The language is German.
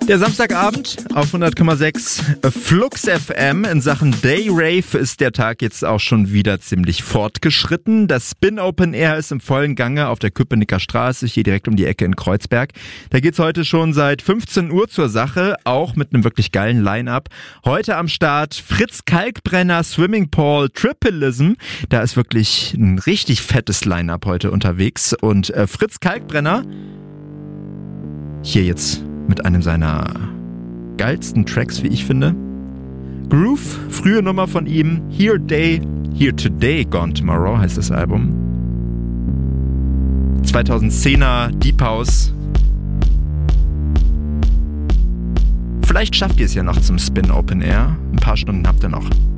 Der Samstagabend auf 100,6 Flux FM. In Sachen Day Rave ist der Tag jetzt auch schon wieder ziemlich fortgeschritten. Das Spin Open Air ist im vollen Gange auf der Köpenicker Straße, hier direkt um die Ecke in Kreuzberg. Da geht's heute schon seit 15 Uhr zur Sache, auch mit einem wirklich geilen Line-Up. Heute am Start Fritz Kalkbrenner, Swimming Pool, Tripleism. Da ist wirklich ein richtig fettes Line-Up heute unterwegs. Und Fritz Kalkbrenner hier jetzt mit einem seiner geilsten Tracks, wie ich finde. Groove, frühe Nummer von ihm. Here Today, Gone Tomorrow heißt das Album. 2010er Deep House. Vielleicht schafft ihr es ja noch zum Spin Open Air. Ein paar Stunden habt ihr noch.